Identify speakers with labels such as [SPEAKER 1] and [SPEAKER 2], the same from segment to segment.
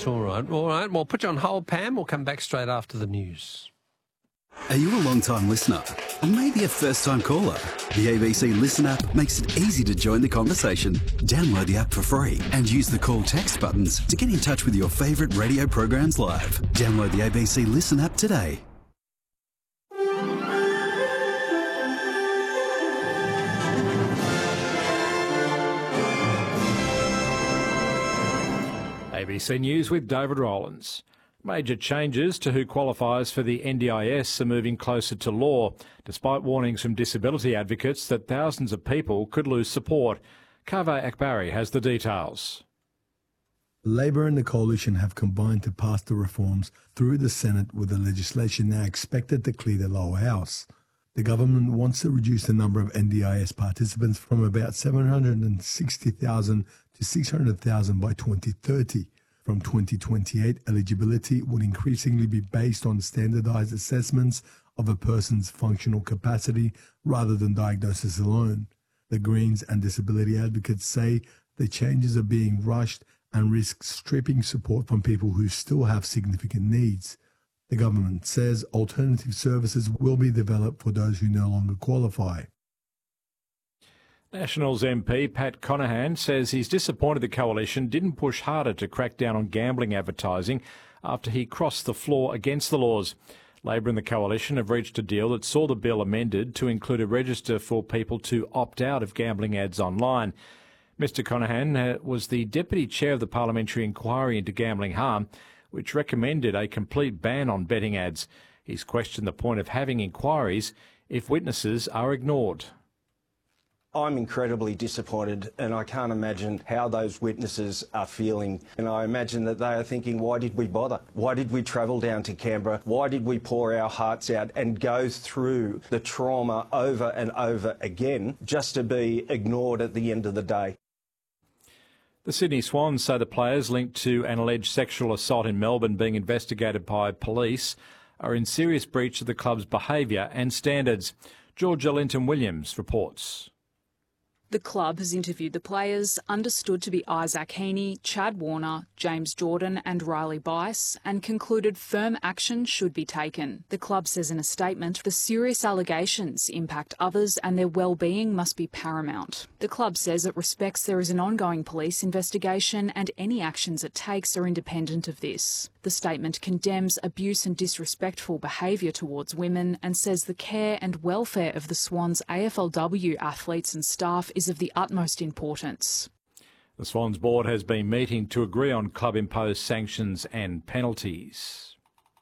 [SPEAKER 1] All right. We'll put you on hold, Pam. We'll come back straight after the news.
[SPEAKER 2] Are you a long-time listener? Or maybe a first-time caller? The ABC Listen app makes it easy to join the conversation. Download the app for free and use the call text buttons to get in touch with your favourite radio programs live. Download the ABC Listen app today.
[SPEAKER 3] ABC News with David Rowlands. Major changes to who qualifies for the NDIS are moving closer to law, despite warnings from disability advocates that thousands of people could lose support. Kaveh Akbari has the details.
[SPEAKER 4] Labor and the Coalition have combined to pass the reforms through the Senate, with the legislation now expected to clear the lower house. The government wants to reduce the number of NDIS participants from about 760,000 to 600,000 by 2030. From 2028, eligibility would increasingly be based on standardised assessments of a person's functional capacity rather than diagnosis alone. The Greens and disability advocates say the changes are being rushed and risk stripping support from people who still have significant needs. The government says alternative services will be developed for those who no longer qualify.
[SPEAKER 3] Nationals MP Pat Conahan says he's disappointed the Coalition didn't push harder to crack down on gambling advertising after he crossed the floor against the laws. Labor and the Coalition have reached a deal that saw the bill amended to include a register for people to opt out of gambling ads online. Mr Conahan was the Deputy Chair of the Parliamentary Inquiry into Gambling Harm, which recommended a complete ban on betting ads. He's questioned the point of having inquiries if witnesses are ignored.
[SPEAKER 5] I'm incredibly disappointed, and I can't imagine how those witnesses are feeling. And I imagine that they are thinking, why did we bother? Why did we travel down to Canberra? Why did we pour our hearts out and go through the trauma over and over again just to be ignored at the end of the day?
[SPEAKER 3] The Sydney Swans say the players linked to an alleged sexual assault in Melbourne being investigated by police are in serious breach of the club's behaviour and standards. Georgia Linton-Williams reports.
[SPEAKER 6] The club has interviewed the players, understood to be Isaac Heaney, Chad Warner, James Jordan and Riley Bice, and concluded firm action should be taken. The club says in a statement, the serious allegations impact others and their well-being must be paramount. The club says it respects there is an ongoing police investigation and any actions it takes are independent of this. The statement condemns abuse and disrespectful behaviour towards women and says the care and welfare of the Swans AFLW athletes and staff is of the utmost importance.
[SPEAKER 3] The Swans board has been meeting to agree on club-imposed sanctions and penalties.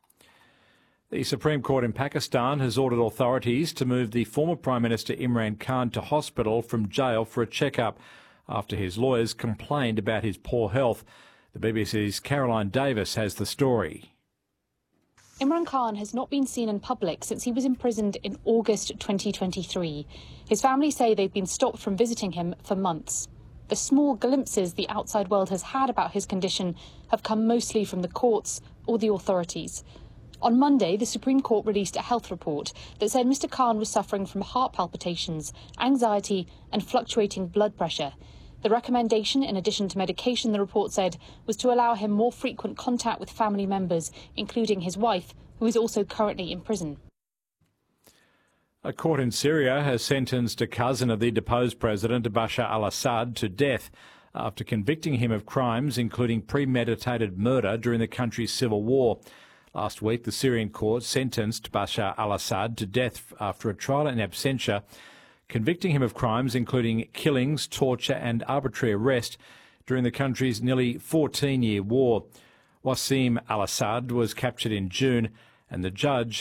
[SPEAKER 3] The Supreme Court in Pakistan has ordered authorities to move the former Prime Minister Imran Khan to hospital from jail for a checkup after his lawyers complained about his poor health. The BBC's Caroline Davis has the story.
[SPEAKER 7] Imran Khan has not been seen in public since he was imprisoned in August 2023. His family say they've been stopped from visiting him for months. The small glimpses the outside world has had about his condition have come mostly from the courts or the authorities. On Monday, the Supreme Court released a health report that said Mr Khan was suffering from heart palpitations, anxiety and fluctuating blood pressure. The recommendation, in addition to medication, the report said, was to allow him more frequent contact with family members, including his wife, who is also currently in prison.
[SPEAKER 3] A court in Syria has sentenced a cousin of the deposed president, Bashar al-Assad, to death after convicting him of crimes including premeditated murder during the country's civil war. Last week, the Syrian court sentenced Bashar al-Assad to death after a trial in absentia, convicting him of crimes including killings, torture and arbitrary arrest during the country's nearly 14-year war. Wassim al-Assad was captured in June and the judge